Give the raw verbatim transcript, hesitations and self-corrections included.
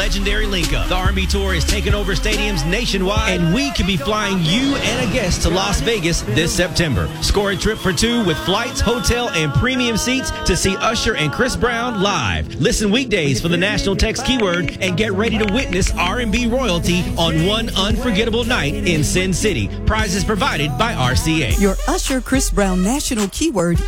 legendary link-up. The R and B Tour is taking over stadiums nationwide, and we could be flying you and a guest to Las Vegas this September. Score a trip for two with flights, hotel, and premium seats to see Usher and Chris Brown live. Listen weekdays for the national text keyword and get ready to witness R and B royalty on one unforgettable night in Sin City. Prizes provided by R C A. Your Usher Chris Brown national keyword